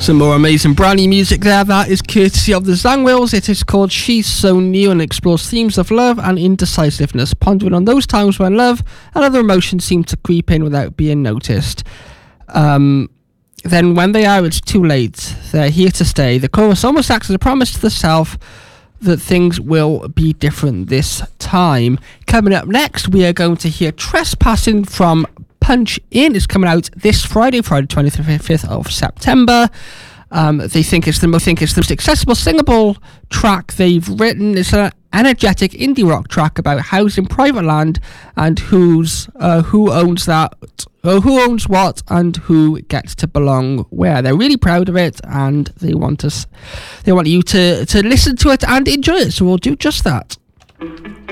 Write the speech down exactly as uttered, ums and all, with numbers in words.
Some more amazing brand new music there. That is courtesy of the Zangwills. It is called She's So New and explores themes of love and indecisiveness, pondering on those times when love and other emotions seem to creep in without being noticed. Um, then when they are, it's too late. They're here to stay. The chorus almost acts as a promise to the self that things will be different this time. Coming up next, we are going to hear Trespassing from Punch In. Is coming out this Friday, Friday twenty-fifth of September. Um, they think it's the most think it's the most accessible, singable track they've written. It's an energetic indie rock track about housing private land and who's uh, who owns that, uh, who owns what, and who gets to belong where. They're really proud of it, and they want us, they want you to to listen to it and enjoy it. So we'll do just that.